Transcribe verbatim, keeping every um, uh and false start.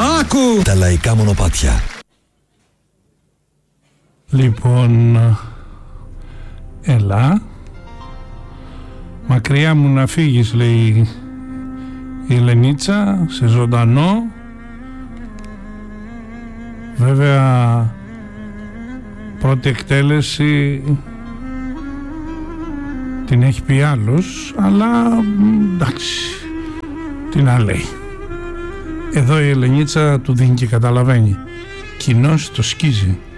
Άκου! Τα λαϊκά μονοπάτια. Λοιπόν, έλα, μακριά μου να φύγεις, λέει η Ελενίτσα, σε ζωντανό. Βέβαια, πρώτη εκτέλεση την έχει πει άλλος, αλλά εντάξει, τι να λέει. Εδώ η Ελενίτσα του δίνει και καταλαβαίνει. Κοινός το σκίζει.